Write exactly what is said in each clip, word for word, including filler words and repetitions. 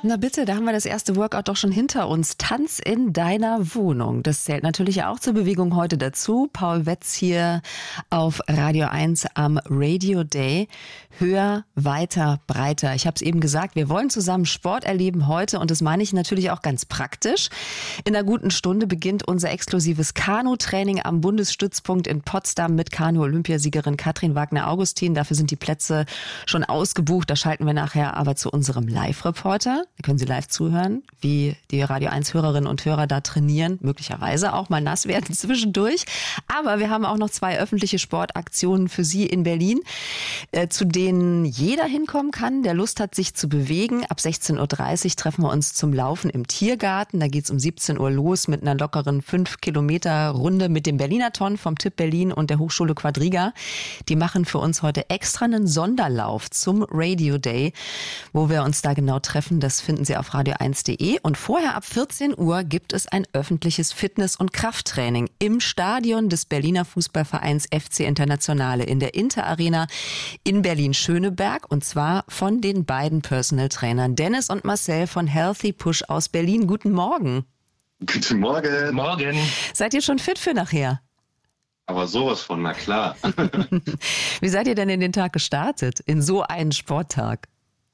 Na bitte, da haben wir das erste Workout doch schon hinter uns. Tanz in deiner Wohnung. Das zählt natürlich auch zur Bewegung heute dazu. Paul Wetz hier auf Radio eins am Radio Day. Höher, weiter, breiter. Ich habe es eben gesagt, wir wollen zusammen Sport erleben heute und das meine ich natürlich auch ganz praktisch. In einer guten Stunde beginnt unser exklusives Kanu-Training am Bundesstützpunkt in Potsdam mit Kanu-Olympiasiegerin Katrin Wagner-Augustin. Dafür sind die Plätze schon ausgebucht. Da schalten wir nachher aber zu unserem Live-Reporter. Da können Sie live zuhören, wie die Radio eins Hörerinnen und Hörer da trainieren. Möglicherweise auch mal nass werden zwischendurch. Aber wir haben auch noch zwei öffentliche Sportaktionen für Sie in Berlin, äh, zu denen jeder hinkommen kann, der Lust hat, sich zu bewegen. Ab sechzehn Uhr dreißig treffen wir uns zum Laufen im Tiergarten. Da geht's um siebzehn Uhr los mit einer lockeren fünf Kilometer Runde mit dem Berliner-Ton vom Tipp Berlin und der Hochschule Quadriga. Die machen für uns heute extra einen Sonderlauf zum Radio Day, wo wir uns da genau treffen. Das finden Sie auf radio eins punkt de. Und vorher ab vierzehn Uhr gibt es ein öffentliches Fitness- und Krafttraining im Stadion des Berliner Fußballvereins F C Internationale in der Inter Arena in Berlin-Schöneberg, und zwar von den beiden Personal Trainern Dennis und Marcel von Healthy Push aus Berlin. Guten Morgen. Guten Morgen. Morgen. Seid ihr schon fit für nachher? Aber sowas von, na klar. Wie seid ihr denn in den Tag gestartet, in so einen Sporttag?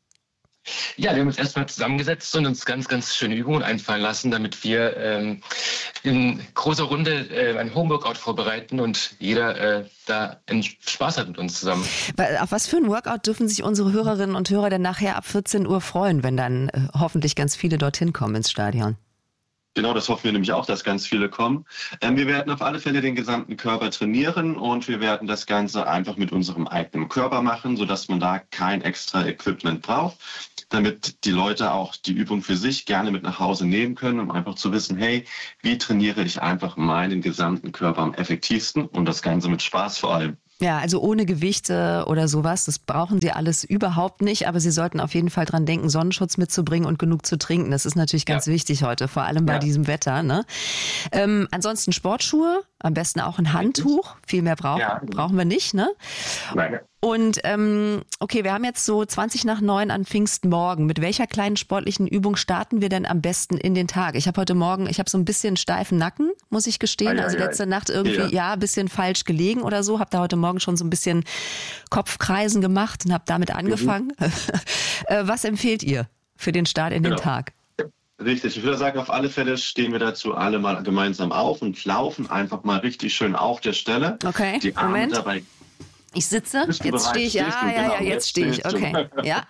Ja, wir haben uns erstmal zusammengesetzt und uns ganz, ganz schöne Übungen einfallen lassen, damit wir ähm, in großer Runde äh, ein Homeworkout vorbereiten und jeder äh, da einen Spaß hat mit uns zusammen. Auf was für ein Workout dürfen sich unsere Hörerinnen und Hörer denn nachher ab vierzehn Uhr freuen, wenn dann äh, hoffentlich ganz viele dorthin kommen ins Stadion? Genau, das hoffen wir nämlich auch, dass ganz viele kommen. Ähm, wir werden auf alle Fälle den gesamten Körper trainieren und wir werden das Ganze einfach mit unserem eigenen Körper machen, sodass man da kein extra Equipment braucht, damit die Leute auch die Übung für sich gerne mit nach Hause nehmen können, um einfach zu wissen, hey, wie trainiere ich einfach meinen gesamten Körper am effektivsten und das Ganze mit Spaß vor allem. Ja, also ohne Gewichte oder sowas, das brauchen Sie alles überhaupt nicht, aber Sie sollten auf jeden Fall dran denken, Sonnenschutz mitzubringen und genug zu trinken. Das ist natürlich ganz ja. wichtig heute, vor allem bei ja. diesem Wetter. Ne? Ähm, ansonsten Sportschuhe, am besten auch ein Handtuch, viel mehr brauch, ja. brauchen wir nicht. Ne? Nein. Und ähm, okay, wir haben jetzt so zwanzig nach neun an Pfingstmorgen. Mit welcher kleinen sportlichen Übung starten wir denn am besten in den Tag? Ich habe heute Morgen, ich habe so ein bisschen steifen Nacken, muss ich gestehen. Ah, ja, also ja, letzte Nacht irgendwie, ja, ja ein bisschen falsch gelegen oder so. Habe da heute Morgen schon so ein bisschen Kopfkreisen gemacht und habe damit angefangen. Mhm. Was empfehlt ihr für den Start in genau. den Tag? Richtig, ich würde sagen, auf alle Fälle stehen wir dazu alle mal gemeinsam auf und laufen einfach mal richtig schön auf der Stelle. Okay, die Arme Moment. dabei. Ich sitze, jetzt stehe ich, ja, ja, ja, jetzt stehe ich, okay, ja.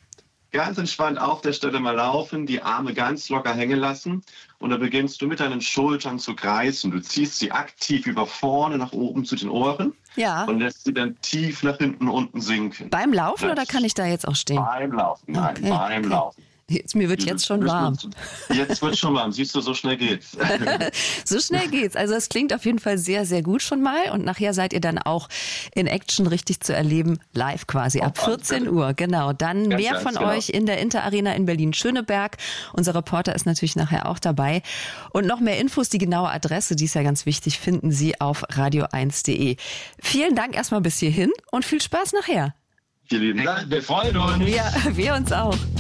Ganz entspannt auf der Stelle mal laufen, die Arme ganz locker hängen lassen und dann beginnst du mit deinen Schultern zu kreisen. Du ziehst sie aktiv über vorne nach oben zu den Ohren ja. und lässt sie dann tief nach hinten unten sinken. Beim Laufen das oder kann ich da jetzt auch stehen? Beim Laufen, nein, okay, beim okay. Laufen. Jetzt, mir wird jetzt schon warm. Jetzt wird schon warm. Siehst du, so schnell geht's. So schnell geht's. Also es klingt auf jeden Fall sehr, sehr gut schon mal. Und nachher seid ihr dann auch in Action richtig zu erleben, live quasi ab vierzehn Uhr. Genau. Dann ganz, mehr ganz von genau. euch in der Inter Arena in Berlin-Schöneberg. Unser Reporter ist natürlich nachher auch dabei. Und noch mehr Infos, die genaue Adresse, die ist ja ganz wichtig, finden Sie auf radio eins punkt de. Vielen Dank erstmal bis hierhin und viel Spaß nachher. Vielen lieben Dank. Wir freuen uns. Wir, wir uns auch.